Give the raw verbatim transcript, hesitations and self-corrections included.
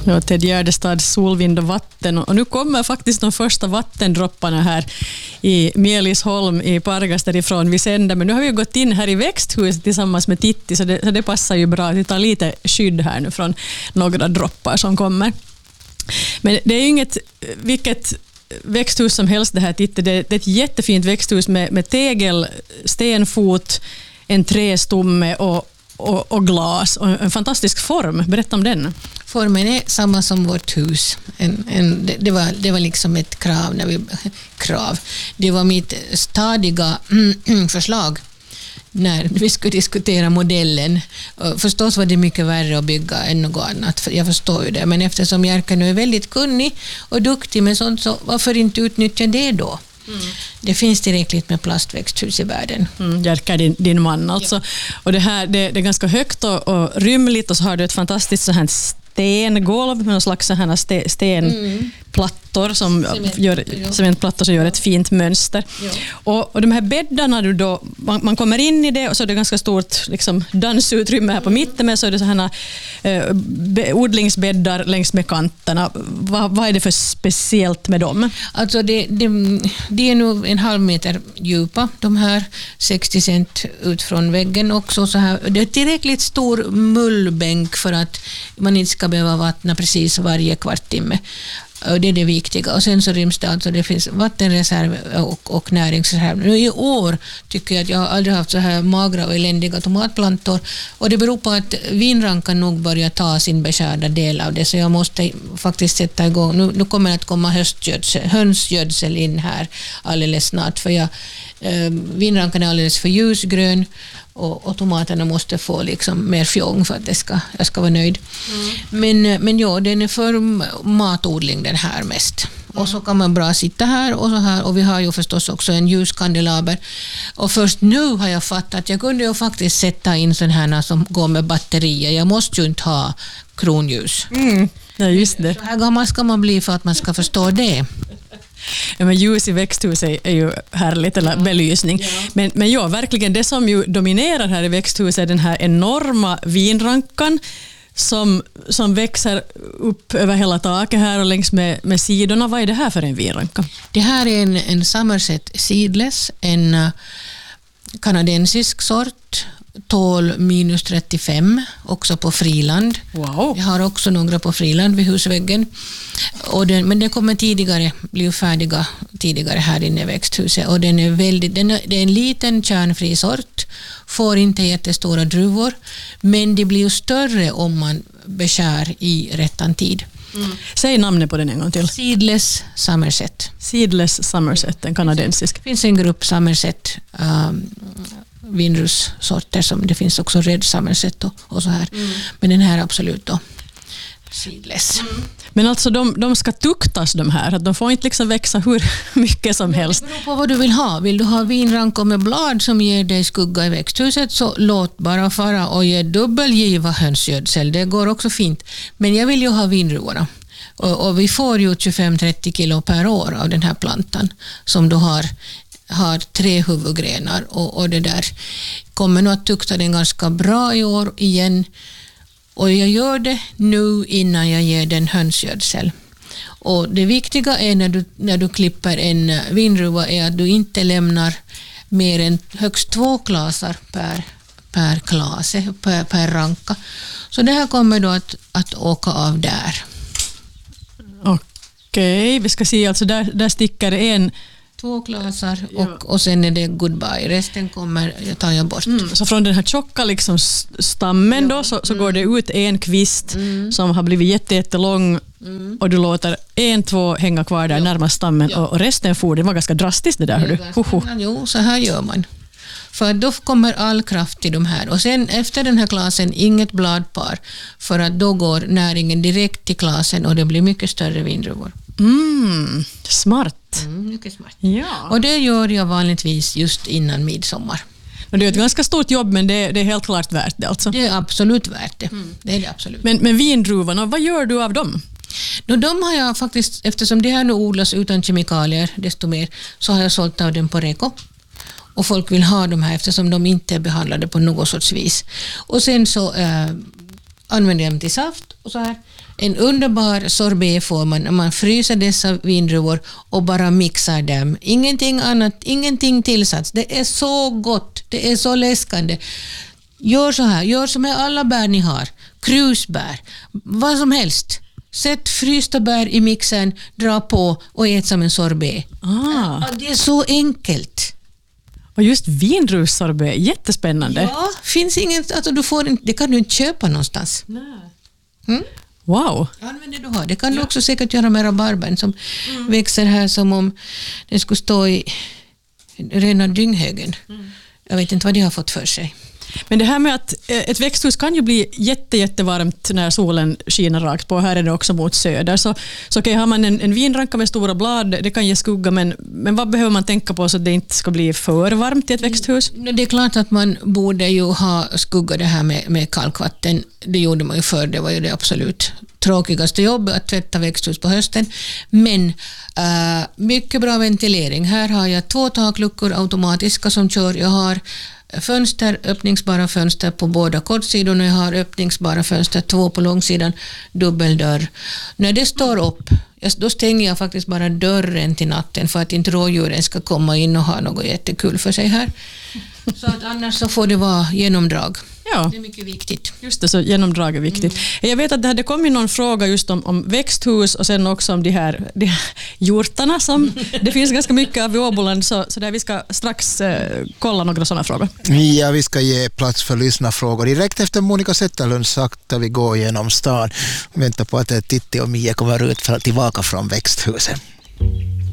Ja, Ted Gärdestads Solvind och vatten. Och nu kommer faktiskt de första vattendropparna här i Mielisholm i Pargas därifrån vi sänder. Men nu har vi gått in här i växthuset tillsammans med Titti, så det, så det passar ju bra. Vi tar lite skydd här nu från några droppar som kommer. Men det är ju inget vilket växthus som helst det här, Titti. Det, det är ett jättefint växthus med, med tegel, stenfot, en trästomme och, och, och glas och en fantastisk form. Berätta om den. Formen är samma som vårt hus. En, en, det, det, var, det var liksom ett krav. När vi, krav. Det var mitt stadiga förslag när vi skulle diskutera modellen. Förstås var det mycket värre att bygga än något annat. Jag förstår ju det. Men eftersom Jerka nu är väldigt kunnig och duktig med sånt, så varför inte utnyttja det då? Mm. Det finns tillräckligt med plastväxthus i världen. Mm, Jerka är din, din man alltså. Ja. Och det här det, det är ganska högt och, och rymligt, och så har du ett fantastiskt så här stengolv med någon slags så här sten, stenplattor som Cement, gör, ja. cementplattor som gör ett fint mönster. Ja. Och, och de här bäddarna du då, man, man kommer in i det och så är det ganska stort liksom, dansutrymme här på mitten, men så är det så här eh, be, odlingsbäddar längs med kanterna. Va, vad är det för speciellt med dem? Alltså det, det, det är nog en halv meter djupa, de här sextio cent ut från väggen också. Så här. Det är tillräckligt stor mullbänk för att man inte ska behöva vattna precis varje kvarttimme. Det är det viktiga. Och sen så ryms det alltså, det finns vattenreserv och, och näringsreserv. Nu i år tycker jag att jag har aldrig haft så här magra och eländiga tomatplantor. Och det beror på att vinrankan nog börjar ta sin beskärda del av det. Så jag måste faktiskt sätta igång. Nu, nu kommer det att komma höstgödsel, hönsgödsel in här alldeles snart. För jag, eh, vinrankan är alldeles för ljusgrön. Och, och tomaterna måste få liksom mer fjong för att det ska, jag ska vara nöjd. Mm. Men, men ja, den är för matodling den här mest. Mm. Och så kan man bra sitta här och så här. Och vi har ju förstås också en ljuskandelaber. Och först nu har jag fattat att jag kunde ju faktiskt sätta in sådana här som går med batterier. Jag måste ju inte ha kronljus. Mm. Ja, just det. Så här gammal ska man bli för att man ska förstå det. Ja, men ljus i växthus är, är ju härligt, eller ja. belysning. Ja. Men, men ja, verkligen det som ju dominerar här i växthuset är den här enorma vinrankan som, som växer upp över hela taket här och längs med, med sidorna. Vad är det här för en vinranka? Det här är en, en Somerset Seedless, en uh, kanadensisk sort. Tål minus trettiofem också på friland. Wow. Jag har också några på friland vid husväggen. Och den, men den kommer tidigare, blir färdiga tidigare här inne i växthuset. Och den är väldigt, den är, det är en liten kärnfri sort. Får inte jättestora druvor. Men det blir ju större om man beskär i rättan tid. Mm. Säg namnet på den en gång till. Seedless Somerset. Seedless Somerset, en kanadensisk. Det finns en grupp Somerset um, vinrussorter som det finns också Red Somerset och, och så här. Mm. Men den här absolut då seedless. Mm. Men alltså de, de ska tuktas de här, de får inte liksom växa hur mycket som helst. Det beror på vad du vill ha. Vill du ha vinrankor med blad som ger dig skugga i växthuset, så låt bara fara och ge dubbelgiva hönsgödsel. Det går också fint. Men jag vill ju ha vinruvorna. Och, och vi får ju tjugofem till trettio kilo per år av den här plantan som du har har tre huvudgrenar, och, och det där kommer nog att tukta den ganska bra i år igen, och jag gör det nu innan jag ger den hönsgödsel. Och det viktiga är när du, när du klipper en vinruva är att du inte lämnar mer än högst två klasar per, per klase, per, per ranka. Så det här kommer då att, att åka av där. Okej, vi ska se, alltså där, där sticker en två klasar och, ja. och sen är det goodbye. Resten kommer, jag tar jag bort. Mm, så från den här tjocka liksom stammen ja. då så, så mm. går det ut en kvist mm. som har blivit jätte, jättelång mm. och du låter en, två hänga kvar där ja. närmast stammen ja. och, och resten får. Det var ganska drastiskt det där. Det ganska, jo, så här gör man. För då kommer all kraft till de här. Och sen efter den här klasen inget bladpar, för att då går näringen direkt till klasen och det blir mycket större vindruvor. Mm, smart. Mm, mycket smart. Ja. Och det gör jag vanligtvis just innan midsommar. Och det är ett ganska stort jobb, men det, det är helt klart värt det alltså. Det är absolut värt det. Mm. Det är det absolut. Men, men vindruvorna, vad gör du av dem? No, de har jag faktiskt, eftersom det här nu odlas utan kemikalier desto mer, så har jag sålt av dem på Reko. Och folk vill ha de här eftersom de inte är behandlade på något sorts vis. Och sen så äh, använder dem till saft och så här. En underbar sorbet får man när man fryser dessa vindruvor och bara mixar dem. Ingenting annat, ingenting tillsats. Det är så gott, det är så läskande. Gör så här, gör som med alla bär ni har. Krusbär, vad som helst. Sätt frysta bär i mixen, dra på och ät som en sorbet. Ah. Det är så enkelt. Och just vindruvssorbet, jättespännande. Ja, finns inget, alltså du får inte, det kan du inte köpa någonstans. Nej. Mm? Wow. Använd det du har. Det kan du också säkert göra med rabarbern som mm. växer här som om den skulle stå i rena dynghögen. Mm. Jag vet inte vad de har fått för sig. Men det här med att ett växthus kan ju bli jätte, jättevarmt när solen skiner rakt på. Här är det också mot söder. Så, så okay, har man en, en vinranka med stora blad, det kan ge skugga, men, men vad behöver man tänka på så att det inte ska bli för varmt i ett växthus? Det är klart att man borde ju ha skugga det här med, med kalkvatten. Det gjorde man ju förr, det var ju det absolut tråkigaste jobbet att tvätta växthus på hösten. Men uh, mycket bra ventilering. Här har jag två takluckor automatiska som kör. Jag har fönster, öppningsbara fönster på båda kortsidorna. Jag har öppningsbara fönster, två på långsidan, dubbeldörr. När det står upp, då stänger jag faktiskt bara dörren till natten för att inte rådjuren ska komma in och ha något jättekul för sig här. Så att annars så får det vara genomdrag. Ja. Det är mycket viktigt. Just det, så genomdrag är viktigt. Mm. Jag vet att det hade kommit någon fråga just om, om växthus och sen också om de här, de här hjortarna som det finns ganska mycket av i Åboland, så, så där vi ska strax eh, kolla några sådana frågor. Ja, vi ska ge plats för lyssnarfrågor. Direkt efter Monica Zetterlund sakta vi går genom stan och väntar på att Titti och Mia kommer ut för, tillbaka från växthuset.